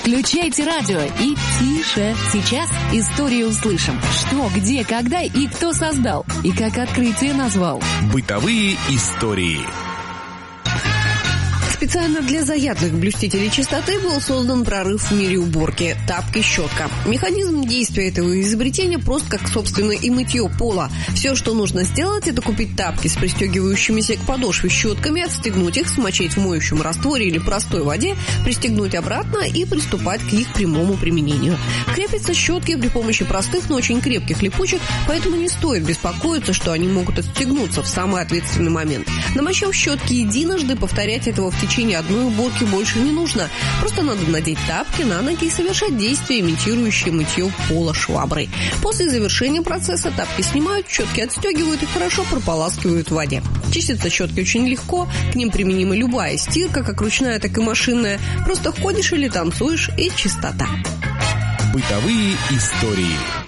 Включайте радио и тише. Сейчас историю услышим. Что, где, когда и кто создал. И как открытие назвал. Бытовые истории. Специально для заядлых блюстителей чистоты был создан прорыв в мире уборки – тапки-щетка. Механизм действия этого изобретения прост, как, собственно, и мытье пола. Все, что нужно сделать, это купить тапки с пристегивающимися к подошве щетками, отстегнуть их, смочить в моющем растворе или простой воде, пристегнуть обратно и приступать к их прямому применению. Крепятся щетки при помощи простых, но очень крепких липучек, поэтому не стоит беспокоиться, что они могут отстегнуться в самый ответственный момент. Намочив щетки единожды, повторять этого в течение одной уборки больше не нужно. Просто надо надеть тапки на ноги и совершать действия, имитирующие мытье пола шваброй. После завершения процесса тапки снимают, щетки отстегивают и хорошо прополаскивают в воде. Чистятся щетки очень легко, к ним применима любая стирка, как ручная, так и машинная. Просто ходишь или танцуешь, и чистота. Бытовые истории.